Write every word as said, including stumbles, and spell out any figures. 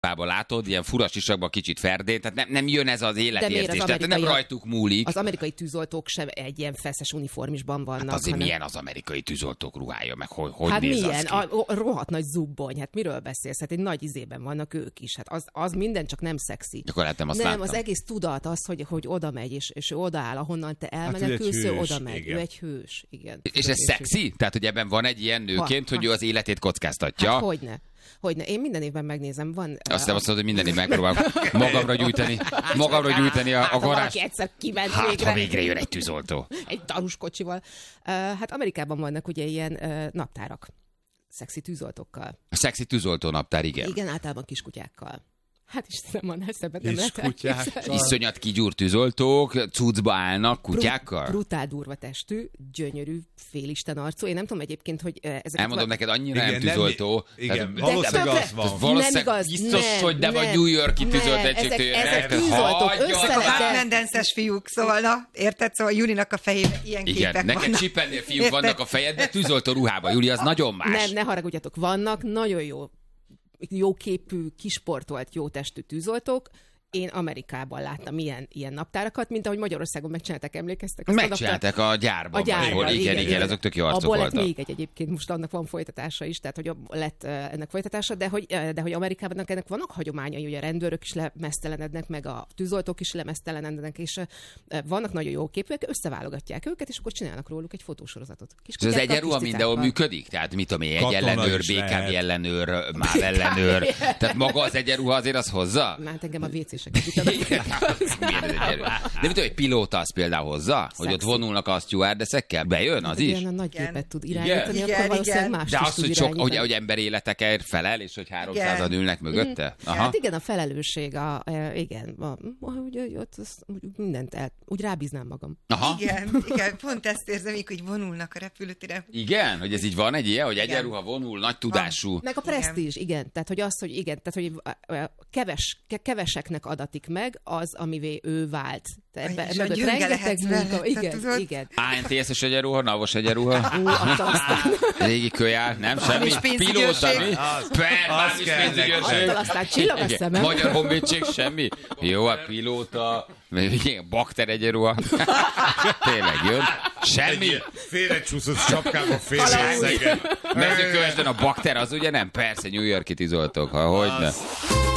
látod, ilyen furas sisakban kicsit ferdén, tehát nem, nem jön ez az életérzés, az tehát nem rajtuk múlik. Az amerikai tűzoltók sem egy ilyen feszes uniformisban vannak. Hát azért hanem... milyen az amerikai tűzoltók ruhája, meg hogy, hogy hát néz milyen? az ki? A, a rohadt nagy zubbony, hát miről beszélsz? Hát egy nagy izében vannak ők is, hát az, az minden csak nem szexi. Akkor hát nem azt Nem, láttam. az egész tudat az, hogy, hogy oda megy, és, és ő odaáll, ahonnan te elmenekülsz, hát ő oda megy. Ő egy hős, igen. És ez szexi? Tehát, hogy ebben van egy ilyen nőként, ha, hogy ha. ő az életét kockáztatja? Hát hogyne. Hogyne. Én minden évben megnézem. Van, azt nem azt mondod, hogy minden év megpróbálom magamra gyújtani, magamra gyújtani a, a garázs. egyszer kiment hát, végre. ha végre jön egy tűzoltó. Egy darus kocsival. Uh, hát Amerikában vannak ugye ilyen uh, naptárak. Szexi tűzoltókkal. A szexi tűzoltó naptár, igen. Igen, általában kiskutyákkal. Hát Istenem, van elszebbet nem lehet elképzelni. Iszonyat kigyúrt tűzoltók, cuccba állnak kutyákkal? Brutál durva testű, gyönyörű, félisten arcú. Én nem tudom egyébként, hogy ezek... Elmondom neked, annyira igen, nem tűzoltó. Nem, igen, tehát, valószínűleg az van. Valószínűleg nem igaz, biztos, nem, hogy nem, nem, a New York-i tűzolt egység. Ezek tűzoltók, a Batman-dences fiúk, szóval na, érted? Szóval Julinak a fejében ilyen igen, képek neked vannak. Csippennél fiúk vannak a fejedben, tűzoltó ruhában. Júli, az nagyon más. Nem, ne haragudjatok, vannak nagyon jó jóképű, kisportolt, jó testű tűzoltók. Én Amerikában láttam ilyen, ilyen naptárakat, mint ahogy Magyarországon megcsinálták, emlékeztek? Azt megcsinálták a gyárban. A gyárban, ahol, igen, igen, igen, azok tök jó arcok abból voltak. Lett még egy egyébként, most annak van folytatása is, tehát hogy lett ennek folytatása, de hogy, de hogy Amerikában ennek vannak hagyományai, hogy a rendőrök is lemeztelenednek, meg a tűzoltók is lemeztelenednek, és vannak nagyon jó képűek, összeválogatják őket, és akkor csinálnak róluk egy fotósorozatot. És az egyenruha mindenhol működik? Tehát mit tudom én, egy ellenőr, bé ká bé ellenőr, MÁV ellenőr, tehát maga az egyenruha azért az hozza? Hát engem a vé cé de mit tudom, egy pilóta az például hozza? Szexi. Hogy ott vonulnak a stewardessekkel? Bejön az hát, is? Igen, a nagy gépet tud irányítani, igen, akkor valószínűleg igen. más de is az, tud hogy, sok, hogy, hogy emberéletekért felel, és hogy háromszázan ülnek mögötte? Aha. Hát igen, a felelősség, a, a, igen, a, hogy, hogy ott az, mindent el, úgy rábíznám magam. Aha. Igen, igen, pont ezt érzem, hogy vonulnak a repülőtére. Igen, hogy ez így van egy ilyen, hogy egyenruha vonul, nagy tudású. Meg a presztízs, igen. igen. Tehát, hogy az, hogy igen, tehát, hogy keves, keveseknek adatik meg az, amivé ő vált. Ebbe, és mögött rengeteg munka. Igen, igen. á en té es-es egyenruha, navos egyenruha. Régi kölyár, nem semmi. Pilóta, mi? Az kell. Aztán csillag a szemem. Magyar honvédség, semmi. Jó, a pilóta, bakter egyenruha. Tényleg jön. Semmi. Félrecsúszott sapkába félrecsúszott. Mezőkövesden a bakter az ugye nem? Persze, New York-i tűzoltók, ha hogyne.